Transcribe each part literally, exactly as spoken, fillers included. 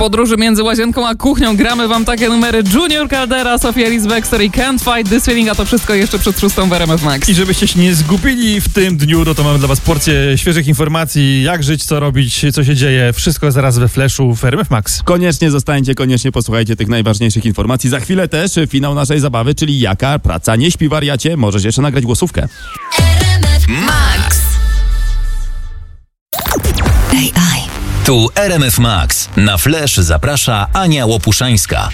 podróży między łazienką a kuchnią gramy wam takie numery Junior Caldera, Sophia Ellis-Bextor i Can't Fight This Feeling, a to wszystko jeszcze przed szóstą w R M F Max. I żebyście się nie zgubili w tym dniu, no to mamy dla was porcję świeżych informacji, jak żyć, co robić, co się dzieje. Wszystko zaraz we Flashu w R M F Max. Koniecznie zostańcie, koniecznie posłuchajcie tych najważniejszych informacji. Za chwilę też finał naszej zabawy, czyli jaka praca nie śpi, wariacie. Możesz jeszcze nagrać głosówkę. R M F Max. A I. Tu R M F Max. Na Flash zaprasza Ania Łopuszańska.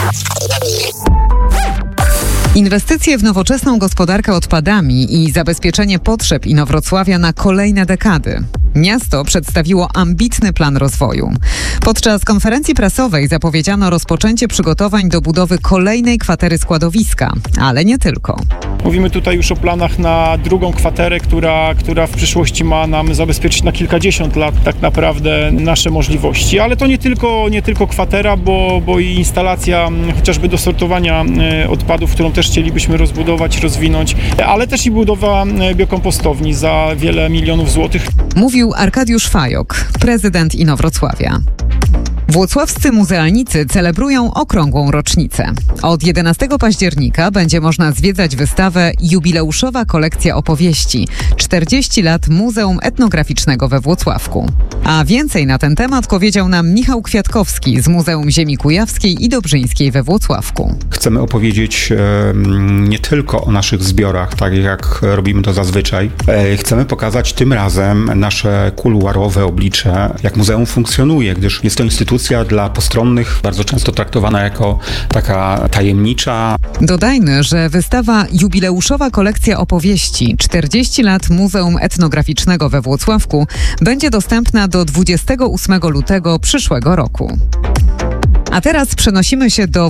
Inwestycje w nowoczesną gospodarkę odpadami i zabezpieczenie potrzeb Inowrocławia na kolejne dekady. Miasto przedstawiło ambitny plan rozwoju. Podczas konferencji prasowej zapowiedziano rozpoczęcie przygotowań do budowy kolejnej kwatery składowiska, ale nie tylko. Mówimy tutaj już o planach na drugą kwaterę, która, która w przyszłości ma nam zabezpieczyć na kilkadziesiąt lat tak naprawdę nasze możliwości. Ale to nie tylko, nie tylko kwatera, bo, bo i instalacja chociażby do sortowania odpadów, którą też chcielibyśmy rozbudować, rozwinąć, ale też i budowa biokompostowni za wiele milionów złotych. Mówił Arkadiusz Fajok, prezydent Inowrocławia. Włocławscy muzealnicy celebrują okrągłą rocznicę. Od jedenastego października będzie można zwiedzać wystawę Jubileuszowa kolekcja opowieści czterdzieści lat Muzeum Etnograficznego we Włocławku. A więcej na ten temat powiedział nam Michał Kwiatkowski z Muzeum Ziemi Kujawskiej i Dobrzyńskiej we Włocławku. Chcemy opowiedzieć e, nie tylko o naszych zbiorach, tak jak robimy to zazwyczaj. E, chcemy pokazać tym razem nasze kuluarowe oblicze, jak muzeum funkcjonuje, gdyż jest to instytucja dla postronnych, bardzo często traktowana jako taka tajemnicza. Dodajmy, że wystawa Jubileuszowa kolekcja opowieści czterdzieści lat Muzeum Etnograficznego we Włocławku będzie dostępna do dwudziestego ósmego lutego przyszłego roku. A teraz przenosimy się do